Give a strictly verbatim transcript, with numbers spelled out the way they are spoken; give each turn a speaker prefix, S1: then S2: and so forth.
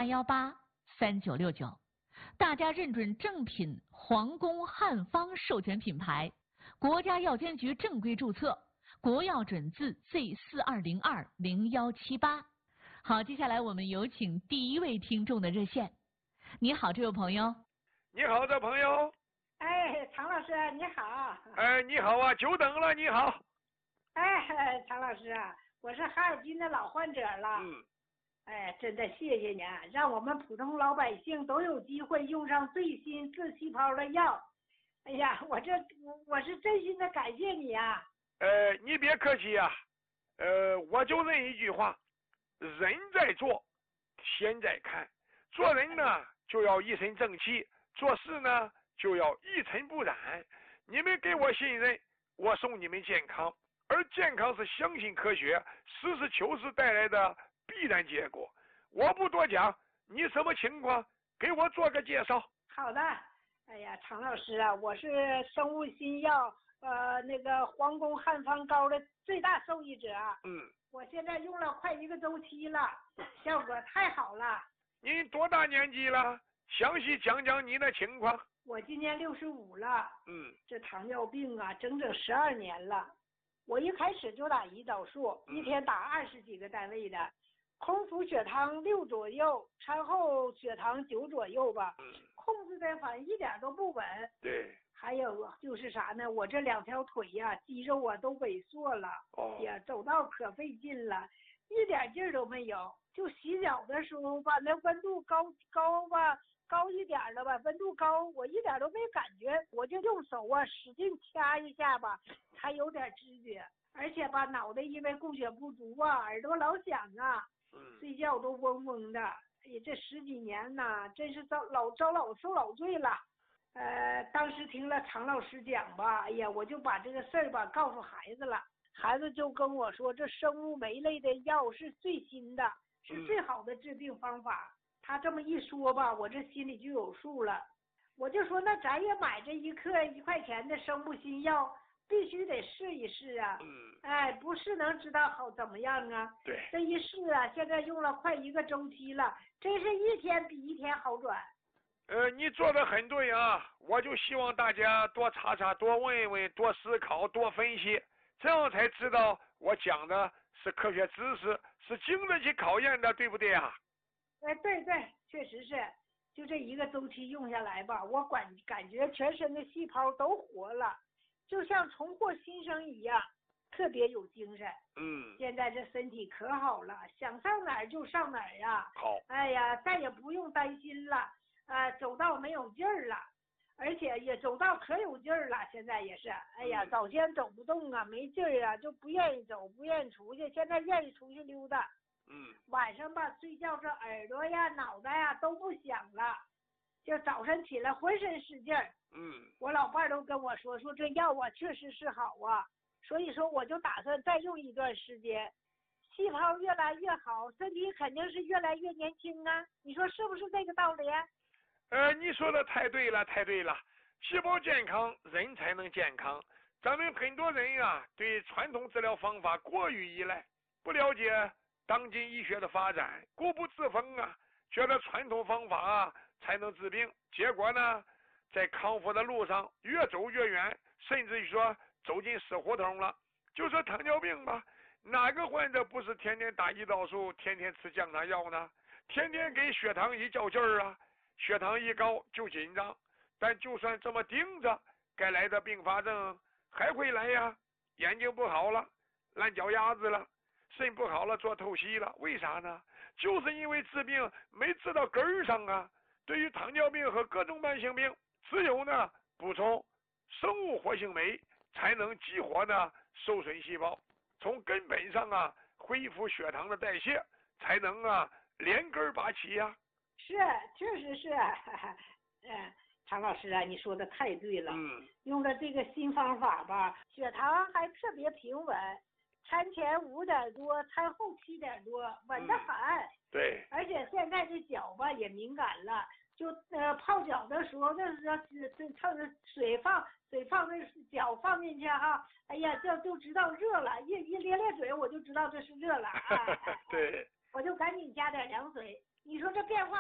S1: 幺八三九六九。大家认准正品皇宫汉方授权品牌，国家药监局正规注册，国药准字 Z 四二零二零幺七八。好，接下来我们有请第一位听众的热线。你好，这位朋友。
S2: 你好，这朋友。
S3: 哎，常老师你好。
S2: 哎，你好啊，久等了，你好。
S3: 哎，常老师啊，我是哈尔滨的老患者了。
S2: 嗯。
S3: 哎，真的谢谢您，让我们普通老百姓都有机会用上最新自细胞的药。哎呀，我这我我是真心的感谢你啊。
S2: 呃，你别客气呀、啊。呃，我就认一句话，人在做，天在看。做人呢就要一身正气，做事呢就要一尘不染。你们给我信任，我送你们健康，而健康是相信科学、实事求是带来的必然结果。我不多讲，你什么情况？给我做个介绍。
S3: 好的。哎呀，常老师啊，我是生物新药呃那个皇宫汉方膏的最大受益者。
S2: 嗯。
S3: 我现在用了快一个周期了，效果太好了。
S2: 您多大年纪了？详细讲讲你的情况。
S3: 我今年六十五了。
S2: 嗯。
S3: 这糖尿病啊，整整十二年了。我一开始就打胰岛素，
S2: 嗯、
S3: 一天打二十几个单位的，空腹血糖六左右，餐后血糖九左右吧。
S2: 嗯。
S3: 控制的反正一点都不稳。
S2: 对。
S3: 还有就是啥呢？我这两条腿呀、啊，肌肉啊都萎缩了。
S2: 哦。
S3: 呀，走道可费劲了，一点劲儿都没有。就洗脚的时候吧，那温度高高吧，高一点的吧，温度高，我一点都没感觉，我就用手啊使劲掐一下吧，才有点知觉。而且吧，脑袋因为供血不足啊，耳朵老响啊，
S2: 嗯、
S3: 睡觉都嗡嗡的。哎呀，这十几年呐，真是遭老遭老受老罪了。呃，当时听了常老师讲吧，哎呀，我就把这个事儿吧告诉孩子了，孩子就跟我说，这生物酶类的药是最新的，是最好的治病方法。嗯、他这么一说吧，我这心里就有数了。我就说，那咱也买这一克一块钱的生物新药，必须得试一试啊。
S2: 嗯。
S3: 哎，不试能知道好怎么样啊？
S2: 对。
S3: 这一试啊，现在用了快一个周期了，真是一天比一天好转。
S2: 呃，你做的很对啊，我就希望大家多查查，多问问，多思考，多分析，这样才知道我讲的是科学知识，是经得起考验的，对不对啊？
S3: 哎，对对，确实是，就这一个周期用下来吧，我感感觉全身的细胞都活了，就像重获新生一样，特别有精神。
S2: 嗯。
S3: 现在这身体可好了，想上哪儿就上哪儿呀。
S2: 好。
S3: 哎呀，再也不用担心了。啊、呃，走道没有劲儿了，而且也走道可有劲儿了。现在也是，哎呀，早先走不动啊，没劲儿啊，就不愿意走，不愿意出去。现在愿意出去溜达。
S2: 嗯。
S3: 晚上吧，睡觉这耳朵呀、脑袋呀都不响了，就早晨起来浑身使劲儿。
S2: 嗯。
S3: 我老伴儿都跟我说，说这药啊确实是好啊，所以说我就打算再用一段时间。细胞越来越好，身体肯定是越来越年轻啊！你说是不是这个道理？
S2: 呃，你说的太对了，太对了。细胞健康，人才能健康。咱们很多人啊，对传统治疗方法过于依赖，不了解当今医学的发展，固步自封啊，觉得传统方法啊才能治病。结果呢，在康复的路上越走越远，甚至于说走进死胡同了。就说糖尿病吧，哪个患者不是天天打胰岛素，天天吃降糖药呢？天天给血糖一较劲儿啊！血糖一高就紧张，但就算这么盯着，该来的并发症还会来呀。眼睛不好了，烂脚丫子了，肾不好了，做透析了，为啥呢？就是因为治病没治到根儿上啊。对于糖尿病和各种慢性病，只有呢补充生物活性酶，才能激活呢受损细胞，从根本上啊恢复血糖的代谢，才能啊连根拔起呀、啊。
S3: 是，确实是。嗯，常老师啊，你说的太对了。
S2: 嗯。
S3: 用了这个新方法吧，血糖还特别平稳，餐前五点多，餐后七点多，稳得很。嗯、
S2: 对。
S3: 而且现在这脚吧也敏感了，就呃泡脚的时候，那时候是趁着水放水放那脚放进去哈，哎呀，就就知道热了，一一咧咧嘴，我就知道这是热了啊。
S2: 对。
S3: 我就赶紧加点凉水。你说这变化